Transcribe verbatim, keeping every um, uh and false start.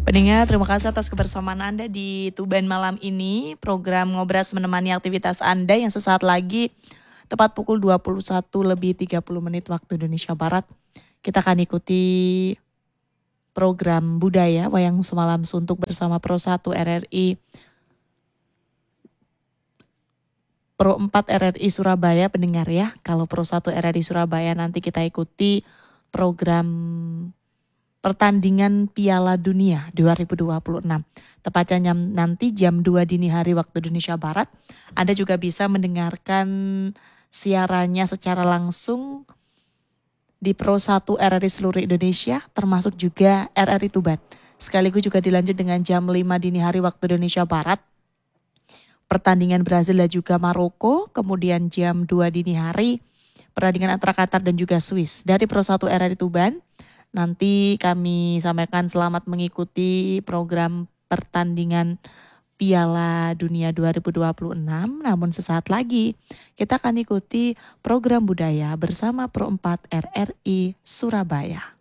Pendengar, terima kasih atas kebersamaan Anda di Tuban malam ini. Program Ngobras menemani aktivitas Anda yang sesaat lagi tepat pukul dua puluh satu lebih tiga puluh menit waktu Indonesia Barat. Kita akan ikuti program budaya Wayang Semalam Suntuk bersama Pro satu R R I Pro empat R R I Surabaya, pendengar ya. Kalau Pro satu R R I Surabaya nanti kita ikuti program pertandingan Piala Dunia dua ribu dua puluh enam. Tepatnya nanti jam dua dini hari waktu Indonesia Barat. Anda juga bisa mendengarkan siarannya secara langsung di Pro satu R R I seluruh Indonesia, termasuk juga R R I Tuban. Sekaligus juga dilanjut dengan jam lima dini hari waktu Indonesia Barat. Pertandingan Brazil dan juga Maroko, kemudian jam dua dini hari pertandingan antara Qatar dan juga Swiss. Dari Pro satu R R I Tuban, nanti kami sampaikan selamat mengikuti program pertandingan Piala Dunia dua ribu dua puluh enam. Namun sesaat lagi kita akan ikuti program budaya bersama Pro empat R R I Surabaya.